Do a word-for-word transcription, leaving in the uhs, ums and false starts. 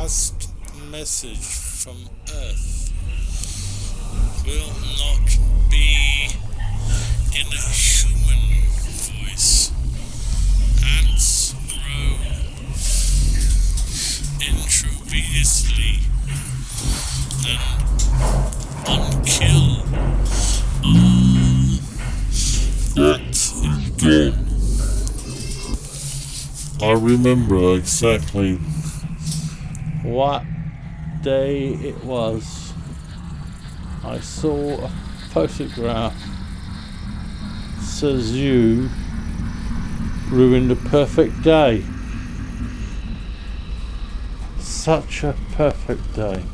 last message from Earth will not be in a human voice. Ants grow intravenously and unkill. Um, that is gone. I remember exactly what day it was. I saw a photograph. Says you ruined a perfect day. Such a perfect day.